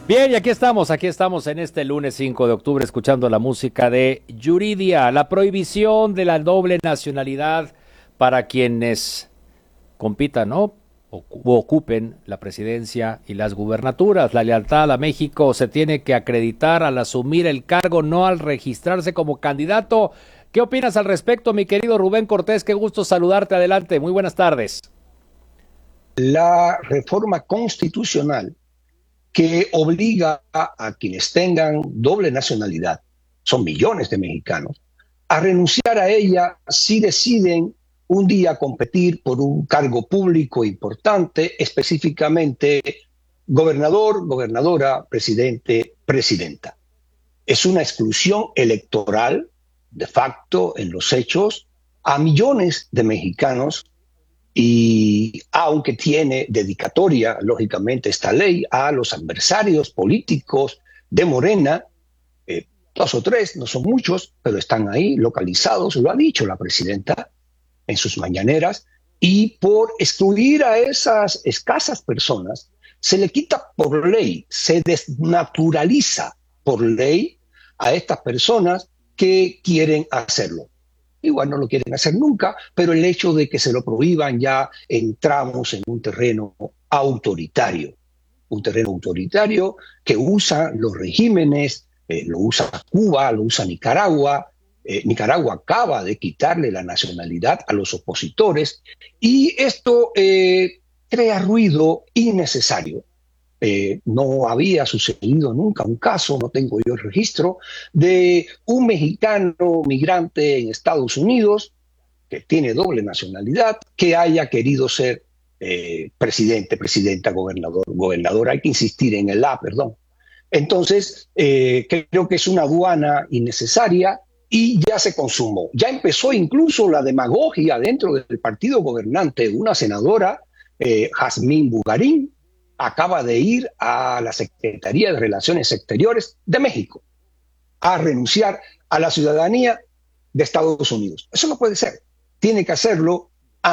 Bien, y aquí estamos en este lunes 5 de octubre escuchando la música de Yuridia, la prohibición de la doble nacionalidad para quienes compitan, ¿no? O ocupen la presidencia y las gubernaturas. La lealtad a México se tiene que acreditar al asumir el cargo, no al registrarse como candidato. ¿Qué opinas al respecto, mi querido Rubén Cortés? Qué gusto saludarte. Adelante. Muy buenas tardes. La reforma constitucional que obliga a quienes tengan doble nacionalidad, son millones de mexicanos, a renunciar a ella si deciden un día competir por un cargo público importante, específicamente gobernador, gobernadora, presidente, presidenta. Es una exclusión electoral, de facto, en los hechos, a millones de mexicanos y aunque tiene dedicatoria, lógicamente, esta ley a los adversarios políticos de Morena, dos o tres, no son muchos, pero están ahí localizados, lo ha dicho la presidenta en sus mañaneras, y por excluir a esas escasas personas, se le quita por ley, se desnaturaliza por ley a estas personas que quieren hacerlo. Igual no lo quieren hacer nunca, pero el hecho de que se lo prohíban ya entramos en un terreno autoritario que usa los regímenes, lo usa Cuba, lo usa Nicaragua. Nicaragua acaba de quitarle la nacionalidad a los opositores y esto crea ruido innecesario. No había sucedido nunca un caso, no tengo yo el registro, de un mexicano migrante en Estados Unidos que tiene doble nacionalidad, que haya querido ser presidente, presidenta, gobernador, gobernadora. Hay que insistir en el A, perdón. Entonces, creo que es una aduana innecesaria y ya se consumó. Ya empezó incluso la demagogia dentro del partido gobernante. Una senadora, Jazmín Bugarín, acaba de ir a la Secretaría de Relaciones Exteriores de México a renunciar a la ciudadanía de Estados Unidos. Eso no puede ser. Tiene que hacerlo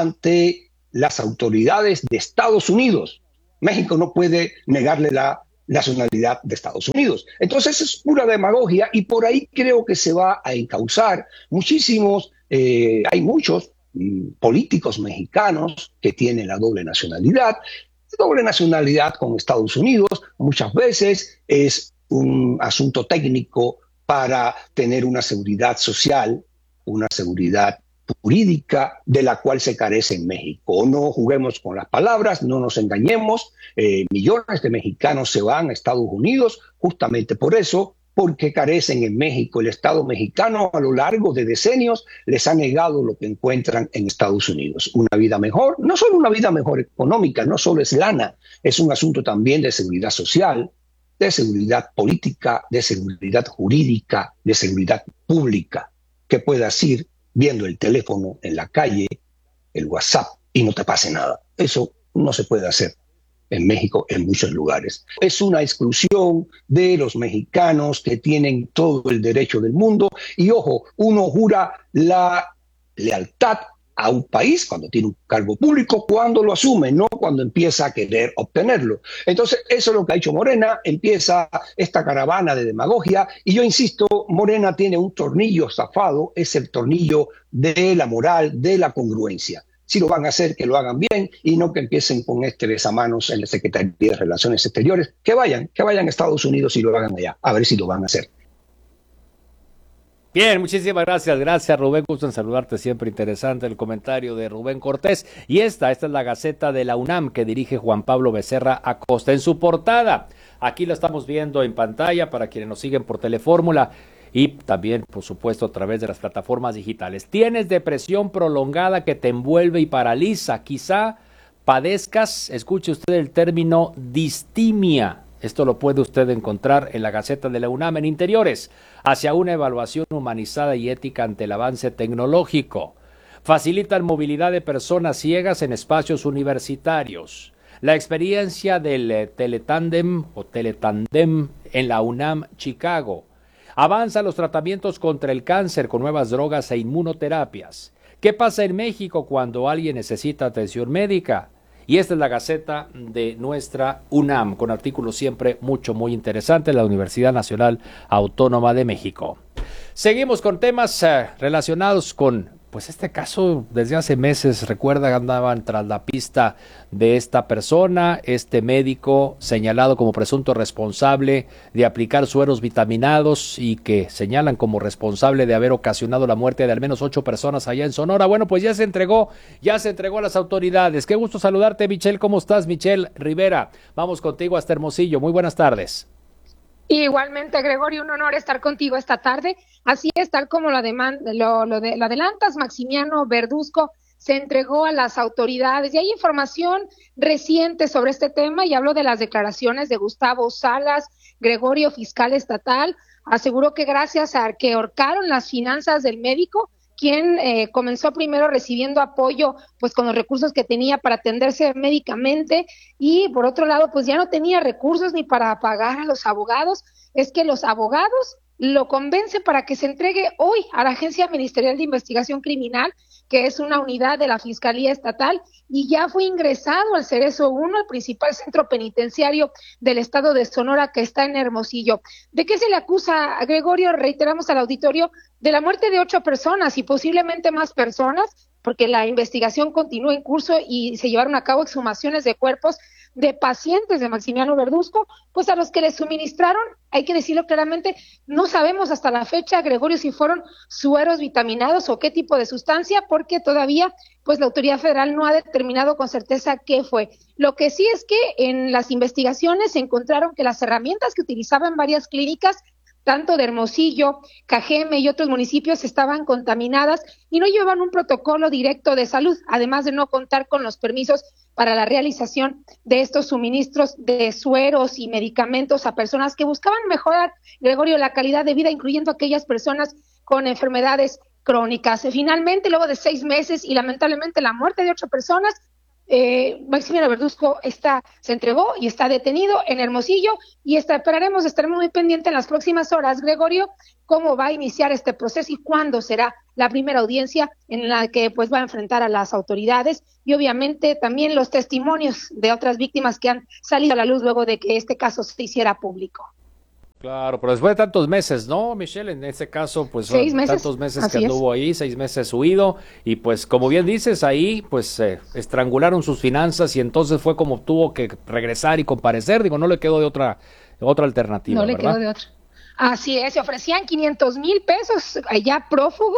ante las autoridades de Estados Unidos. México no puede negarle la nacionalidad de Estados Unidos. Entonces es pura demagogia y por ahí creo que se va a encauzar muchísimos, hay muchos políticos mexicanos que tienen la doble nacionalidad. Doble nacionalidad con Estados Unidos muchas veces es un asunto técnico para tener una seguridad social, una seguridad jurídica de la cual se carece en México. No juguemos con las palabras, no nos engañemos. Millones de mexicanos se van a Estados Unidos justamente por eso, porque carecen en México. El Estado mexicano a lo largo de decenios les ha negado lo que encuentran en Estados Unidos. Una vida mejor, no solo una vida mejor económica, no solo es lana, es un asunto también de seguridad social, de seguridad política, de seguridad jurídica, de seguridad pública, que puedas ir viendo el teléfono en la calle, el WhatsApp, y no te pase nada. Eso no se puede hacer en México en muchos lugares. Es una exclusión de los mexicanos que tienen todo el derecho del mundo y ojo, uno jura la lealtad a un país cuando tiene un cargo público, cuando lo asume, no cuando empieza a querer obtenerlo. Entonces, eso es lo que ha hecho Morena, empieza esta caravana de demagogia y yo insisto, Morena tiene un tornillo zafado, es el tornillo de la moral, de la congruencia. Si lo van a hacer, que lo hagan bien y no que empiecen con este besamanos en la Secretaría de Relaciones Exteriores. Que vayan a Estados Unidos y lo hagan allá, a ver si lo van a hacer. Bien, muchísimas gracias. Gracias, Rubén. Gusto en saludarte. Siempre interesante el comentario de Rubén Cortés. Y esta es la Gaceta de la UNAM que dirige Juan Pablo Becerra Acosta. En su portada, aquí la estamos viendo en pantalla para quienes nos siguen por Telefórmula y también, por supuesto, a través de las plataformas digitales. Tienes depresión prolongada que te envuelve y paraliza. Quizá padezcas, escuche usted el término distimia. Esto lo puede usted encontrar en la Gaceta de la UNAM en Interiores, hacia una evaluación humanizada y ética ante el avance tecnológico. Facilitan movilidad de personas ciegas en espacios universitarios. La experiencia del teletandem en la UNAM Chicago. Avanzan los tratamientos contra el cáncer con nuevas drogas e inmunoterapias. ¿Qué pasa en México cuando alguien necesita atención médica? y esta es la Gaceta de nuestra UNAM, con artículos siempre muy interesantes, la Universidad Nacional Autónoma de México. Seguimos con temas relacionados con pues este caso. Desde hace meses, recuerda, andaban tras la pista de esta persona, este médico señalado como presunto responsable de aplicar sueros vitaminados y que señalan como responsable de haber ocasionado la muerte de al menos 8 personas allá en Sonora. Bueno, pues ya se entregó a las autoridades. Qué gusto saludarte, Michelle. ¿Cómo estás, Michelle Rivera? Vamos contigo hasta Hermosillo. Muy buenas tardes. Igualmente, Gregorio, un honor estar contigo esta tarde. Así es, tal como lo adelantas, Maximiano Verduzco se entregó a las autoridades y hay información reciente sobre este tema y hablo de las declaraciones de Gustavo Salas, Gregorio, fiscal estatal. Aseguró que gracias a que ahorcaron las finanzas del médico, quien comenzó primero recibiendo apoyo pues con los recursos que tenía para atenderse médicamente y por otro lado pues ya no tenía recursos ni para pagar a los abogados. Es que los abogados lo convencen para que se entregue hoy a la Agencia Ministerial de Investigación Criminal, que es una unidad de la Fiscalía Estatal, y ya fue ingresado al Cerezo 1, el principal centro penitenciario del estado de Sonora, que está en Hermosillo. ¿De qué se le acusa a Gregorio? Reiteramos al auditorio, de la muerte de 8 personas y posiblemente más personas, porque la investigación continúa en curso y se llevaron a cabo exhumaciones de cuerpos de pacientes de Maximiano Verduzco, pues a los que les suministraron, hay que decirlo claramente, no sabemos hasta la fecha, Gregorio, si fueron sueros vitaminados o qué tipo de sustancia, porque todavía pues la autoridad federal no ha determinado con certeza qué fue. Lo que sí es que en las investigaciones se encontraron que las herramientas que utilizaban varias clínicas, tanto de Hermosillo, Cajeme y otros municipios, estaban contaminadas y no llevaban un protocolo directo de salud, además de no contar con los permisos para la realización de estos suministros de sueros y medicamentos a personas que buscaban mejorar, Gregorio, la calidad de vida, incluyendo aquellas personas con enfermedades crónicas. Finalmente, luego de 6 meses y lamentablemente la muerte de 8 personas, Maximiano Verduzco se entregó y está detenido en Hermosillo y estaremos muy pendientes en las próximas horas, Gregorio, cómo va a iniciar este proceso y cuándo será la primera audiencia en la que pues va a enfrentar a las autoridades y obviamente también los testimonios de otras víctimas que han salido a la luz luego de que este caso se hiciera público. Claro, pero después de tantos meses, ¿no, Michelle? En este caso, pues 6 meses. Tantos meses que anduvo ahí, 6 meses huido, y pues como bien dices, ahí pues estrangularon sus finanzas y entonces fue como tuvo que regresar y comparecer. Digo, no le quedó de otra alternativa, no le ¿verdad? quedó de otra. Así es, se ofrecían 500,000 pesos, ya prófugo,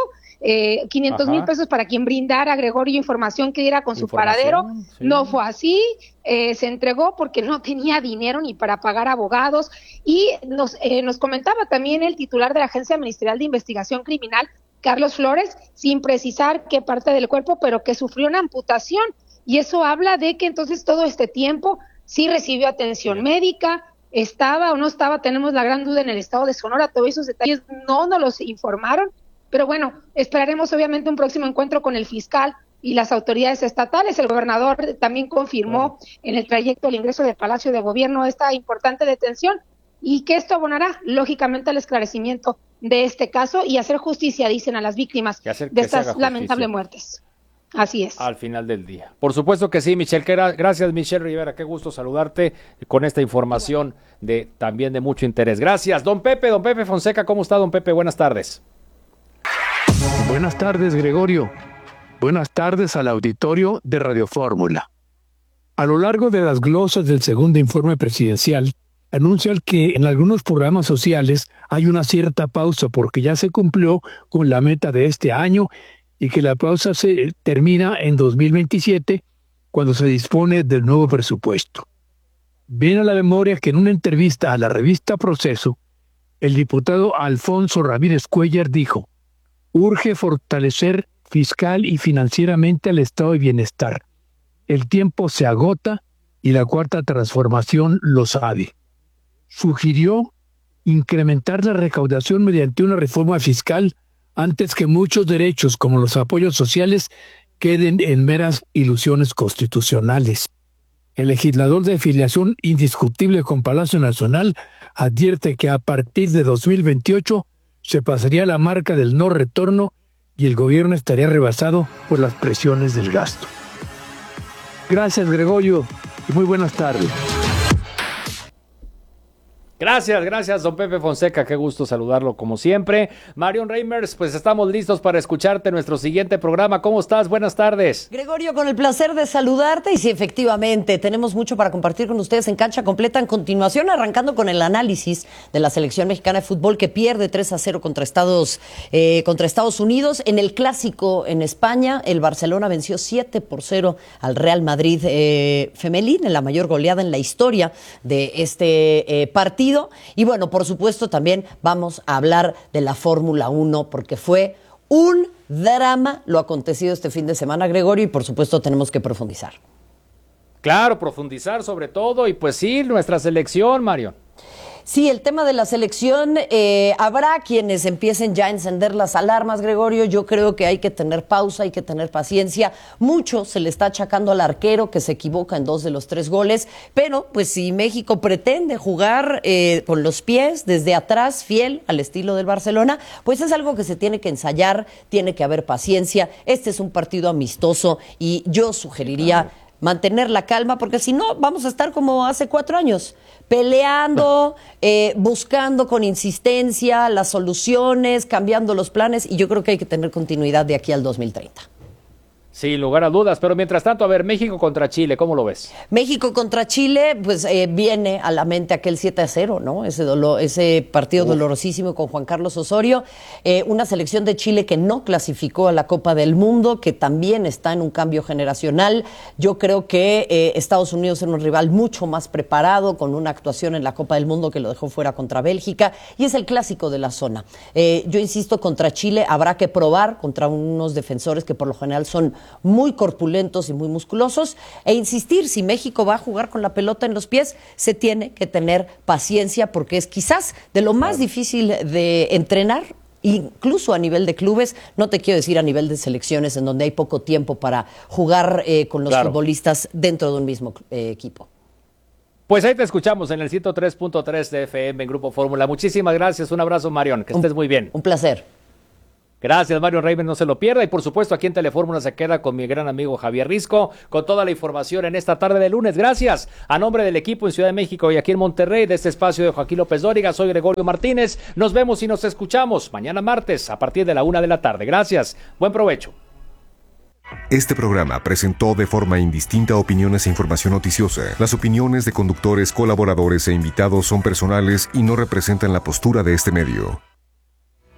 500,000 pesos para quien brindara a Gregorio información que diera con su paradero. Sí. No fue así, se entregó porque no tenía dinero ni para pagar abogados y nos comentaba también el titular de la Agencia Ministerial de Investigación Criminal, Carlos Flores, sin precisar qué parte del cuerpo, pero que sufrió una amputación y eso habla de que entonces todo este tiempo sí recibió atención médica. ¿Estaba o no estaba? Tenemos la gran duda en el estado de Sonora, todos esos detalles no nos los informaron, pero bueno, esperaremos obviamente un próximo encuentro con el fiscal y las autoridades estatales. El gobernador también confirmó en el trayecto del ingreso del Palacio de Gobierno esta importante detención y que esto abonará lógicamente al esclarecimiento de este caso y hacer justicia, dicen, a las víctimas de estas lamentables muertes. Así es. Al final del día. Por supuesto que sí, Michelle. Gracias, Michelle Rivera. Qué gusto saludarte con esta información también de mucho interés. Gracias, don Pepe Fonseca. ¿Cómo está, don Pepe? Buenas tardes. Buenas tardes, Gregorio. Buenas tardes al auditorio de Radio Fórmula. A lo largo de las glosas del segundo informe presidencial, anuncian que en algunos programas sociales hay una cierta pausa porque ya se cumplió con la meta de este año y que la pausa se termina en 2027 cuando se dispone del nuevo presupuesto. Viene a la memoria que en una entrevista a la revista Proceso, el diputado Alfonso Ramírez Cuellar dijo: urge fortalecer fiscal y financieramente al estado de bienestar. El tiempo se agota y la cuarta transformación lo sabe. Sugirió incrementar la recaudación mediante una reforma fiscal antes que muchos derechos como los apoyos sociales queden en meras ilusiones constitucionales. El legislador de afiliación indiscutible con Palacio Nacional advierte que a partir de 2028 se pasaría la marca del no retorno y el gobierno estaría rebasado por las presiones del gasto. Gracias, Gregorio, y muy buenas tardes. Gracias, don Pepe Fonseca, qué gusto saludarlo como siempre. Marion Reimers, pues estamos listos para escucharte en nuestro siguiente programa. ¿Cómo estás? Buenas tardes. Gregorio, con el placer de saludarte y sí, efectivamente, tenemos mucho para compartir con ustedes en Cancha Completa. En continuación, arrancando con el análisis de la selección mexicana de fútbol que pierde 3-0 contra Estados Unidos. En el Clásico en España, el Barcelona venció 7-0 al Real Madrid femenil, en la mayor goleada en la historia de este partido. Y bueno, por supuesto también vamos a hablar de la Fórmula 1 porque fue un drama lo acontecido este fin de semana, Gregorio, y por supuesto tenemos que profundizar. Claro, profundizar sobre todo y pues sí, nuestra selección, Mario. Sí, el tema de la selección, habrá quienes empiecen ya a encender las alarmas, Gregorio. Yo creo que hay que tener pausa, hay que tener paciencia. Mucho se le está achacando al arquero que se equivoca en 2 de los 3 goles, pero pues si México pretende jugar con los pies desde atrás, fiel al estilo del Barcelona, pues es algo que se tiene que ensayar, tiene que haber paciencia. Este es un partido amistoso y yo sugeriría mantener la calma, porque si no, vamos a estar como hace 4 años, peleando, buscando con insistencia las soluciones, cambiando los planes, y yo creo que hay que tener continuidad de aquí al 2030. Sin lugar a dudas, pero mientras tanto, a ver, México contra Chile, ¿cómo lo ves? México contra Chile, pues viene a la mente aquel 7-0, ¿no? Ese partido dolorosísimo con Juan Carlos Osorio, una selección de Chile que no clasificó a la Copa del Mundo, que también está en un cambio generacional. Yo creo que Estados Unidos era un rival mucho más preparado, con una actuación en la Copa del Mundo que lo dejó fuera contra Bélgica, y es el clásico de la zona. Yo insisto, contra Chile habrá que probar contra unos defensores que por lo general son muy corpulentos y muy musculosos, e insistir, si México va a jugar con la pelota en los pies, se tiene que tener paciencia, porque es quizás de lo más difícil de entrenar, incluso a nivel de clubes, no te quiero decir a nivel de selecciones, en donde hay poco tiempo para jugar con los futbolistas dentro de un mismo equipo. Pues ahí te escuchamos en el 103.3 de FM en Grupo Fórmula. Muchísimas gracias, un abrazo, Marion, que estés muy bien. Un placer. Gracias, Mario Reimers, no se lo pierda. Y por supuesto, aquí en Telefórmula se queda con mi gran amigo Javier Risco, con toda la información en esta tarde de lunes. Gracias. A nombre del equipo en Ciudad de México y aquí en Monterrey, de este espacio de Joaquín López Dóriga, soy Gregorio Martínez. Nos vemos y nos escuchamos mañana martes a partir de la 1 de la tarde. Gracias. Buen provecho. Este programa presentó de forma indistinta opiniones e información noticiosa. Las opiniones de conductores, colaboradores e invitados son personales y no representan la postura de este medio.